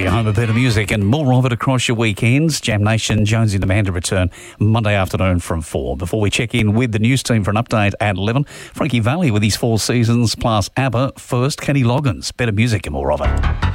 your home of better music and more of it across your weekends. Jam Nation, Jonesy and Amanda return Monday afternoon from 4. Before we check in with the news team for an update at 11, Frankie Valli with his 4 seasons plus ABBA. First, Kenny Loggins, better music and more of it.